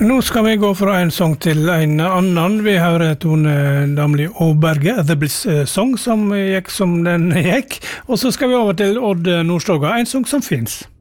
Nå skal vi gå fra en sang til en annen. Vi hører Tone Damli Aaberge, The Bliss Song, som gikk som den gikk. Og så skal vi over til Odd Nordstoga, en sang som finnes.